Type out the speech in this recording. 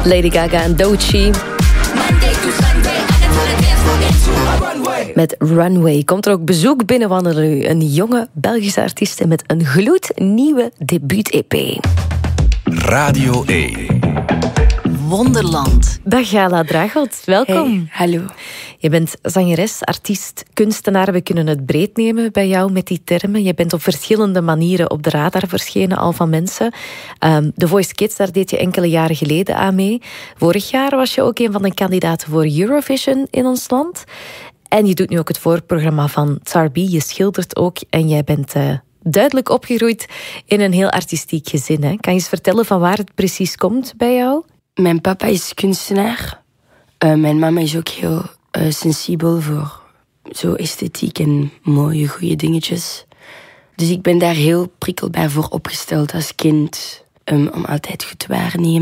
Lady Gaga en Doechii. Met Runway komt er ook bezoek binnenwandelen nu. Een jonge Belgische artiest met een gloednieuwe debuut-EP. Radio 1. Wonderland. Dag Gala Dragelt, welkom. Hey, hallo. Je bent zangeres, artiest, kunstenaar. We kunnen het breed nemen bij jou met die termen. Je bent op verschillende manieren op de radar verschenen al van mensen. The Voice Kids, daar deed je enkele jaren geleden aan mee. Vorig jaar was je ook een van de kandidaten voor Eurovision in ons land. En je doet nu ook het voorprogramma van Tsar B. Je schildert ook en jij bent duidelijk opgegroeid in een heel artistiek gezin. Hè? Kan je eens vertellen van waar het precies komt bij jou? Mijn papa is kunstenaar. Mijn mama is ook heel sensibel voor zo esthetiek en mooie, goede dingetjes. Dus ik ben daar heel prikkelbaar voor opgesteld als kind. Om altijd goed te waarnemen.